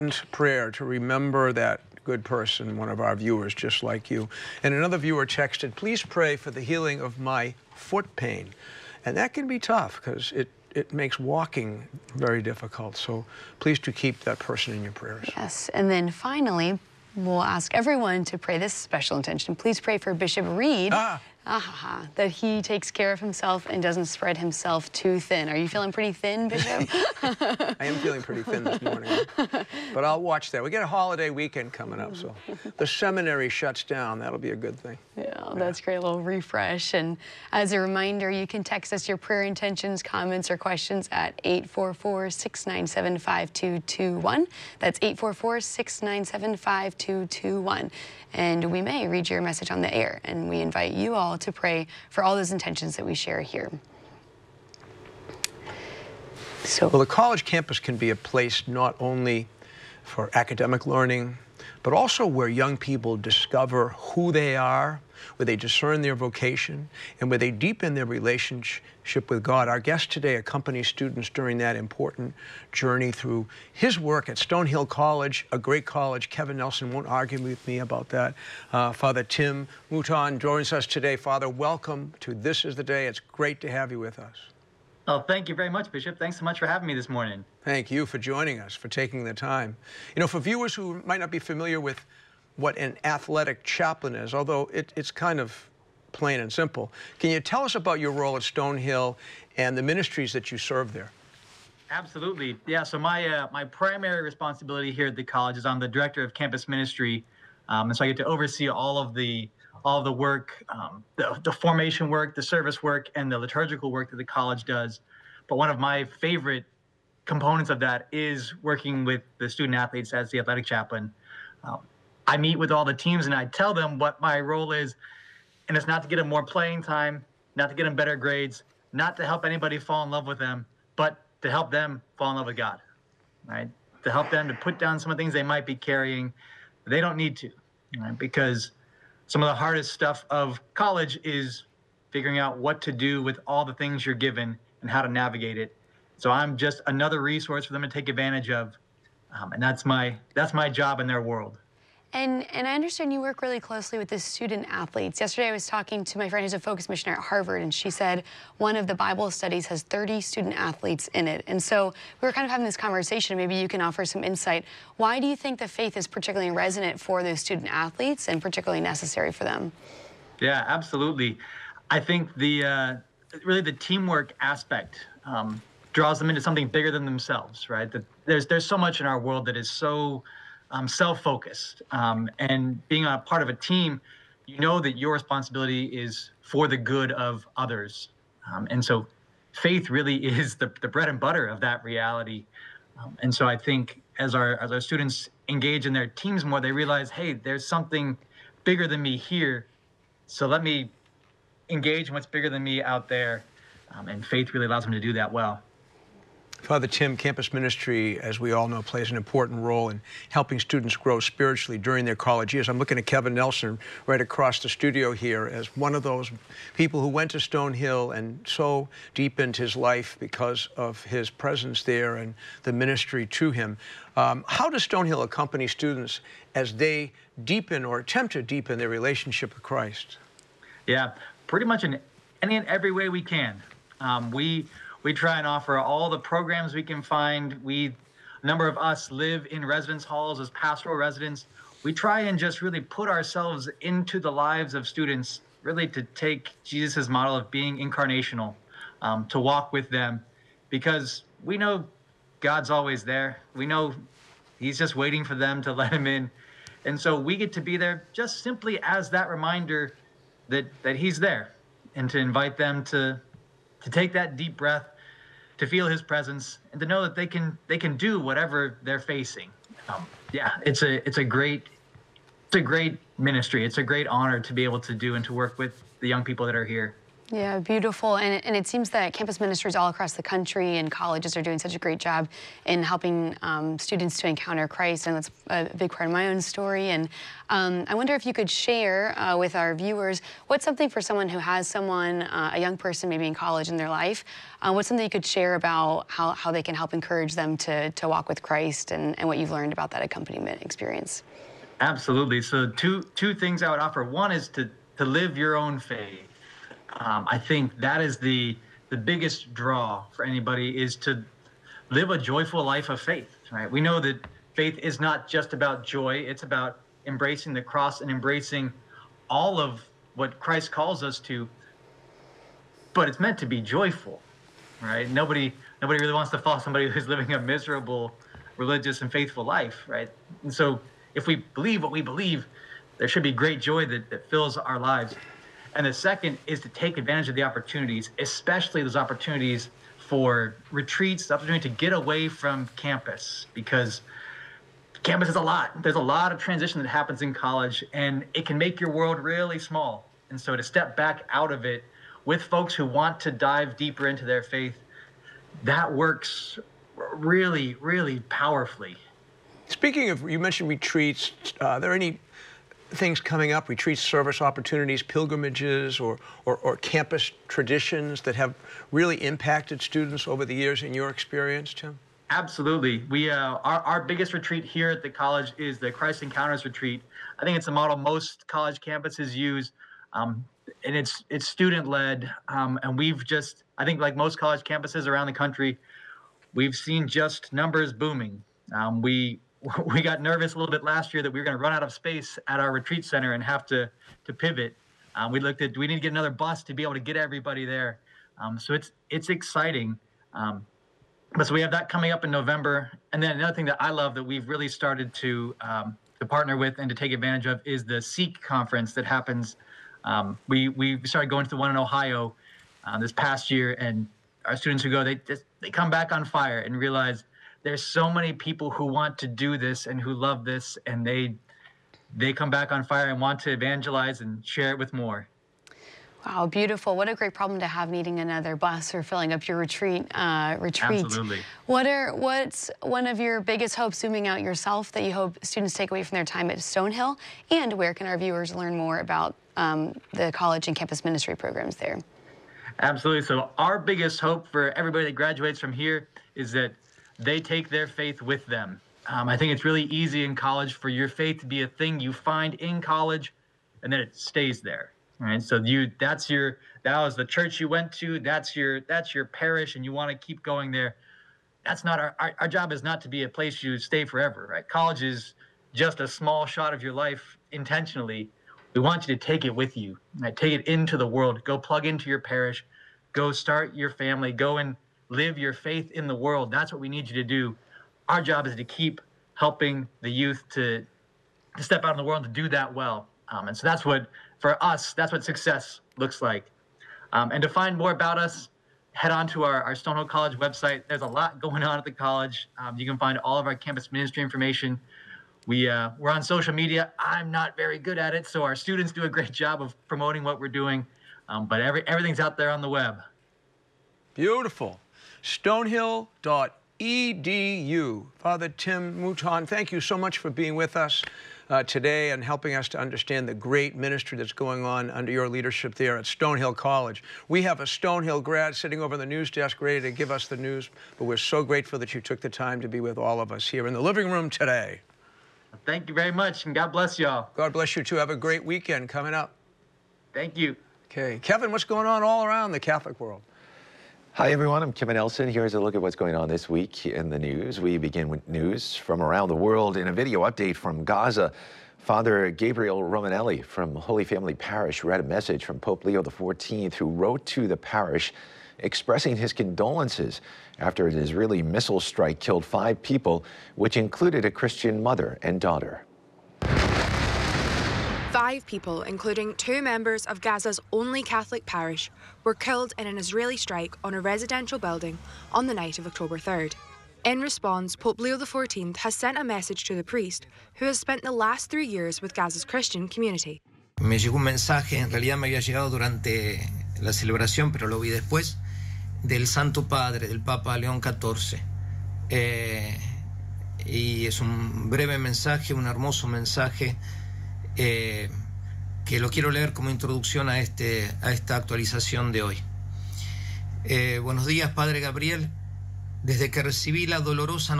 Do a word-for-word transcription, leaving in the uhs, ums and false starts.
prayer to remember that good person, one of our viewers just like you. And another viewer texted, please pray for the healing of my foot pain. And that can be tough because it, it makes walking very difficult. So please do keep that person in your prayers. Yes, and then finally, we'll ask everyone to pray this special intention. Please pray for Bishop Reed. Ah. Ah, that he takes care of himself and doesn't spread himself too thin. Are you feeling pretty thin, Bishop? I am feeling pretty thin this morning, but I'll watch that. We get a holiday weekend coming up, so the seminary shuts down. That'll be a good thing. Yeah, that's great. A little refresh. And as a reminder, you can text us your prayer intentions, comments, or questions at eight four four, six nine seven, five two two one. That's eight four four, six nine seven, five two two one. And we may read your message on the air, and we invite you all to pray for all those intentions that we share here. So, well, the college campus can be a place not only for academic learning, but also where young people discover who they are, where they discern their vocation, and where they deepen their relationship with God. Our guest today accompanies students during that important journey through his work at Stonehill College, a great college. Kevin Nelson won't argue with me about that. Uh, Father Tim Mouton joins us today. Father, welcome to This Is the Day. It's great to have you with us. Oh, thank you very much, Bishop. Thanks so much for having me this morning. Thank you for joining us, for taking the time. You know, for viewers who might not be familiar with what an athletic chaplain is, although it, it's kind of plain and simple, can you tell us about your role at Stonehill and the ministries that you serve there? Absolutely. Yeah, so my, uh, my primary responsibility here at the college is I'm the director of campus ministry, um, and so I get to oversee all of the all of the work, um, the, the formation work, the service work, and the liturgical work that the college does. But one of my favorite components of that is working with the student athletes as the athletic chaplain. Um, I meet with all the teams and I tell them what my role is, and it's not to get them more playing time, not to get them better grades, not to help anybody fall in love with them, but to help them fall in love with God, right? To help them to put down some of the things they might be carrying. They don't need to, right? Because some of the hardest stuff of college is figuring out what to do with all the things you're given and how to navigate it. So I'm just another resource for them to take advantage of, um, and that's my that's my job in their world. And, and I understand you work really closely with the student athletes. Yesterday I was talking to my friend who's a Focus missionary at Harvard, and she said one of the Bible studies has thirty student athletes in it. And so we were kind of having this conversation. Maybe you can offer some insight. Why do you think the faith is particularly resonant for those student athletes and particularly necessary for them? Yeah, absolutely. I think the uh, really the teamwork aspect um, draws them into something bigger than themselves, right? That there's, there's so much in our world that is so Um, self-focused, um, and being a part of a team, you know that your responsibility is for the good of others, um, and so faith really is the, the bread and butter of that reality. Um, and so I think as our as our students engage in their teams more, they realize, hey, there's something bigger than me here, so let me engage in what's bigger than me out there, um, and faith really allows them to do that well. Father Tim, campus ministry, as we all know, plays an important role in helping students grow spiritually during their college years. I'm looking at Kevin Nelson right across the studio here as one of those people who went to Stonehill and so deepened his life because of his presence there and the ministry to him. Um, how does Stonehill accompany students as they deepen or attempt to deepen their relationship with Christ? Yeah, pretty much in any and every way we can. Um, we We try and offer all the programs we can find. We, a number of us live in residence halls as pastoral residents. We try and just really put ourselves into the lives of students, really to take Jesus' model of being incarnational, um, to walk with them, because we know God's always there. We know he's just waiting for them to let him in. And so we get to be there just simply as that reminder that, that he's there, and to invite them to to take that deep breath, to feel his presence, and to know that they can they can do whatever they're facing. Um, yeah, it's a it's a great it's a great ministry. It's a great honor to be able to do and to work with the young people that are here. Yeah, beautiful. And it, and it seems that campus ministries all across the country and colleges are doing such a great job in helping um, students to encounter Christ. And that's a big part of my own story. And um, I wonder if you could share uh, with our viewers, what's something for someone who has someone, uh, a young person maybe in college in their life, uh, what's something you could share about how, how they can help encourage them to, to walk with Christ and, and what you've learned about that accompaniment experience? Absolutely. So two two things I would offer. One is to to live your own faith. Um, I think that is the the biggest draw for anybody, is to live a joyful life of faith, right? We know that faith is not just about joy. It's about embracing the cross and embracing all of what Christ calls us to, but it's meant to be joyful, right? Nobody nobody really wants to follow somebody who's living a miserable, religious and faithful life, right? And so if we believe what we believe, there should be great joy that, that fills our lives. And the second is to take advantage of the opportunities, especially those opportunities for retreats, the opportunity to get away from campus, because campus is a lot. There's a lot of transition that happens in college, and it can make your world really small. And so to step back out of it with folks who want to dive deeper into their faith, that works really, really powerfully. Speaking of, you mentioned retreats, uh, are there any things coming up, retreats, service opportunities, pilgrimages, or, or, or campus traditions that have really impacted students over the years in your experience, Tim? Absolutely. We uh, our, our biggest retreat here at the college is the Christ Encounters Retreat. I think it's a model most college campuses use, um, and it's it's student-led, um, and we've just, I think like most college campuses around the country, we've seen just numbers booming. Um, we We got nervous a little bit last year that we were going to run out of space at our retreat center and have to to pivot. Um, we looked at, do we need to get another bus to be able to get everybody there? Um, so it's it's exciting. Um, but so we have that coming up in November. And then another thing that I love that we've really started to um, to partner with and to take advantage of is the Seek conference that happens. Um, we we started going to the one in Ohio uh, this past year, and our students who go, they just, they come back on fire and realize there's so many people who want to do this and who love this, and they they come back on fire and want to evangelize and share it with more. Wow, beautiful. What a great problem to have, needing another bus or filling up your retreat. Uh, retreat. Absolutely. What are, what's one of your biggest hopes, zooming out yourself, that you hope students take away from their time at Stonehill? And where can our viewers learn more about um, the college and campus ministry programs there? Absolutely. So our biggest hope for everybody that graduates from here is that they take their faith with them. Um, I think it's really easy in college for your faith to be a thing you find in college, and then it stays there. Right? So you, that's your, that was the church you went to. That's your, that's your parish, and you want to keep going there. That's not our, our, our job is not to be a place you stay forever. Right? College is just a small shot of your life intentionally. We want you to take it with you. Right? Take it into the world. Go plug into your parish. Go start your family. Go and live your faith in the world. That's what we need you to do. Our job is to keep helping the youth to, to step out in the world and to do that well. Um, and so that's what, for us, that's what success looks like. Um, and to find more about us, head on to our, our Stonehill College website. There's a lot going on at the college. Um, you can find all of our campus ministry information. We, uh, we're on social media. I'm not very good at it, so our students do a great job of promoting what we're doing. Um, but every, everything's out there on the web. Beautiful. stonehill dot e d u. Father Tim Mouton, thank you so much for being with us uh, today and helping us to understand the great ministry that's going on under your leadership there at Stonehill College. We have a Stonehill grad sitting over the news desk ready to give us the news, but we're so grateful that you took the time to be with all of us here in the living room today. Thank you very much, and God bless y'all. God bless you too. Have a great weekend coming up. Thank you. Okay. Kevin, what's going on all around the Catholic world? Hi, everyone. I'm Kevin Elson. Here's a look at what's going on this week in the news. We begin with news from around the world in a video update from Gaza. Father Gabriel Romanelli from Holy Family Parish read a message from Pope Leo the fourteenth, who wrote to the parish expressing his condolences after an Israeli missile strike killed five people, which included a Christian mother and daughter. Five people, including two members of Gaza's only Catholic parish, were killed in an Israeli strike on a residential building on the night of October third. In response, Pope Leo the fourteenth has sent a message to the priest, who has spent the last three years with Gaza's Christian community. Me llegó un mensaje, en realidad me había llegado durante la celebración, pero lo vi después, del Santo Padre, del Papa León catorce. Eh, y es un breve mensaje, un hermoso mensaje, eh, que lo quiero leer como introducción a, este, a esta actualización de hoy. Eh, buenos días, Padre Gabriel. Desde que recibí la dolorosa